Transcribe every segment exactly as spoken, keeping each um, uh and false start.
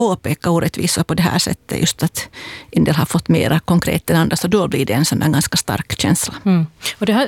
påpeka orättvisor på det här sättet, just att en del har fått mera konkret än andra, så då blir det en sån där ganska stark känsla. Mm. Och det här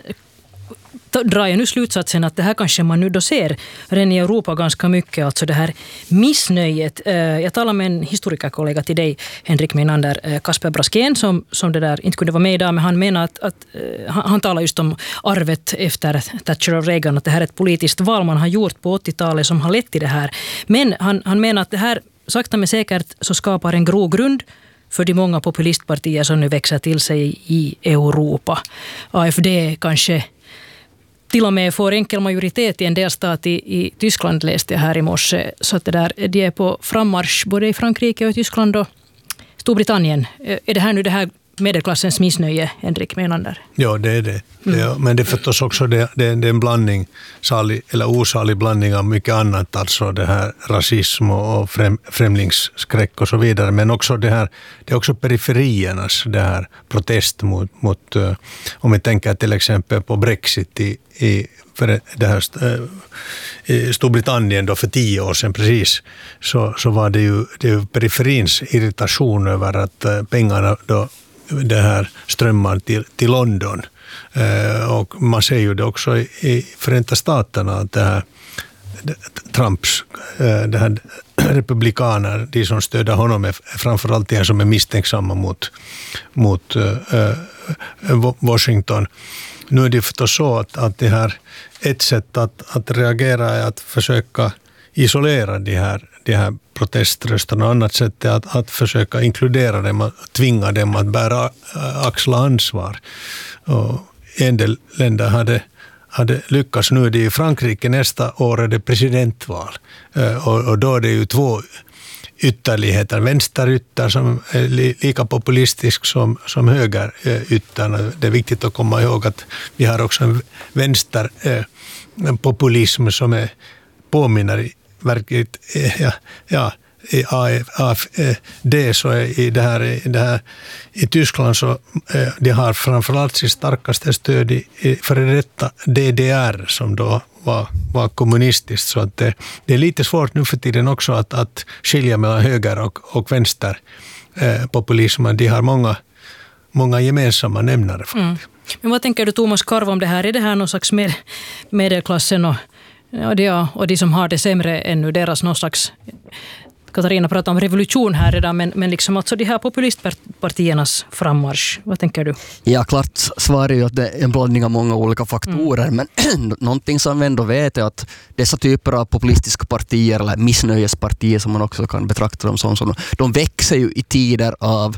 drar jag nu slutsatsen att det här kanske man nu då ser redan i Europa ganska mycket, alltså det här missnöjet. Jag talade med en historikerkollega till dig, Henrik Menander, Kasper Braskén, som, som det där inte kunde vara med idag, men han menar att, att han, han talar just om arvet efter Thatcher och Reagan, att det här är ett politiskt val man har gjort på åttiotalet som har lett till det här. Men han, han menar att det här sakta men säkert så skapar en grogrund för de många populistpartier som nu växer till sig i Europa. A F D kanske till och med får enkel majoritet i en delstat i, i Tyskland, läste jag här i morse. Så att det där, de är på frammarsch både i Frankrike och i Tyskland och Storbritannien. Är det här nu det här medelklassens missnöje, Henrik Menander? Ja, det är det. Mm. Ja, men det är förstås också det, det, det är en blandning, salig, eller osalig blandning av mycket annat, alltså det här rasism och främ, främlingsskräck och så vidare, men också det här, det är också periferiernas det här protest mot, mot uh, om vi tänker till exempel på Brexit i, i för det här uh, i Storbritannien då för tio år sedan precis, så, så var det ju, det ju periferins irritation över att uh, pengarna då det här strömmar till, till London. Eh, och man ser ju det också i, i Förenta Staterna att det här det, Trumps eh, det här republikaner, de som stöder honom är framförallt de som är misstänksamma mot, mot eh, Washington. Nu är det förstås så att, att det här ett sätt att, att reagera är att försöka isolera de här, de här proteströsterna. Annat sätt är att, att försöka inkludera dem, att tvinga dem att bära axla ansvar. Och en del länder hade, hade lyckats. Nu är det i Frankrike, nästa år är det presidentval. Och, och då är det ju två ytterligheter. Vänsterytter som är lika populistisk som, som högerytterna. Det är viktigt att komma ihåg att vi har också en vänsterpopulism som är påminner i verkligt, ja, ja, i A F D så är i det här, i det här i Tyskland så de har framförallt sitt starkaste stöd i, i före detta D D R som då var, var kommunistiskt, så att det, det är lite svårt nu för tiden också att, att skilja mellan höger och, och vänster eh, populismen. De har många, många gemensamma nämnare faktiskt. Mm. Men vad tänker du, Thomas Karv, om det här? Är det här någon slags med, medelklassen och Ja, det, och de som har det sämre ännu, deras någon slags, Katarina pratade om revolution här redan, men, men liksom alltså de här populistpartiernas frammarsch, vad tänker du? Ja, klart svar är ju att det är en blandning av många olika faktorer, mm. men någonting som vi ändå vet är att dessa typer av populistiska partier, eller missnöjespartier som man också kan betrakta dem som, som de växer ju i tider av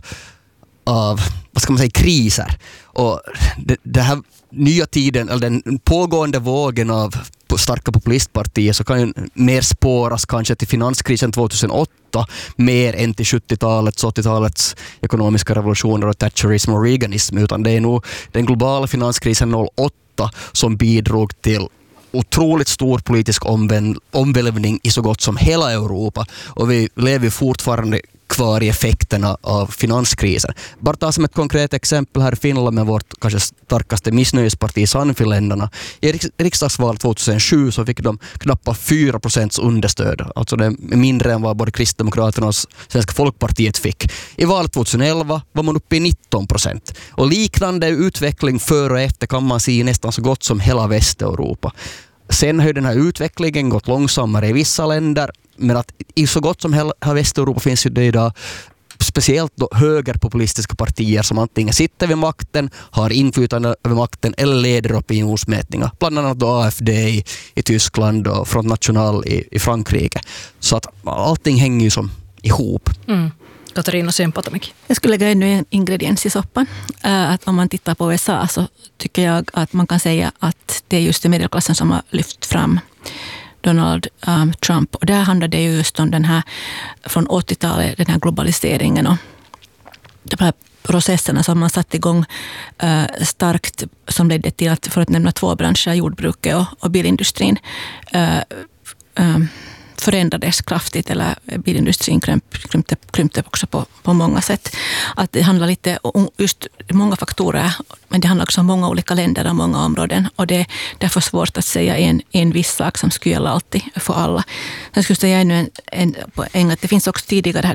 av, vad ska man säga, kriser. Och det, det här nya tiden, eller den pågående vågen av starka populistpartier, så kan ju mer spåras kanske till finanskrisen tjugohundraåtta mer än till sjuttiotalets och åttiotalets ekonomiska revolutioner och Thatcherism och Reaganism, utan det är nog den globala finanskrisen noll åtta som bidrog till otroligt stor politisk omvänd, omvälvning i så gott som hela Europa, och vi lever fortfarande kvar i effekterna av finanskrisen. Bara ta som ett konkret exempel här i Finland med vårt kanske starkaste missnöjesparti Sannfinländarna. I riksdagsvalet tjugohundrasju så fick de knappt fyra procents understöd. Alltså det är mindre än vad både Kristdemokraterna och Svenska Folkpartiet fick. I valet tjugohundraelva var man uppe i nitton procent. Och liknande utveckling före och efter kan man se i nästan så gott som hela Västeuropa. Sen har den här utvecklingen gått långsammare i vissa länder, men att i så gott som hela Västeuropa finns ju det idag speciellt då högerpopulistiska partier som antingen sitter vid makten, har inflytande över makten eller leder opinionsmätningar. Bland annat då A F D i, i Tyskland och Front National i, i Frankrike. Så att allting hänger ju som ihop. Mm. Katarina Sempatomäki. Jag skulle lägga ännu en ingrediens i soppan. Äh, att om man tittar på U S A så tycker jag att man kan säga att det är just den medelklassen som har lyft fram Donald um, Trump. Och där handlar det ju just om den här från åttiotalet, den här globaliseringen och de här processerna som man satt igång uh, starkt, som ledde till att, för att nämna två branscher, jordbruket och, och bilindustrin, uh, um, förändrades kraftigt, eller bilindustrin krympte, krympte också på, på många sätt. Att det handlar lite om just många faktorer, men det handlar också om många olika länder och många områden, och det är därför svårt att säga en, en viss sak som skulle gälla alltid för alla. Sen skulle jag säga ännu en, en poäng, att det finns också tidigare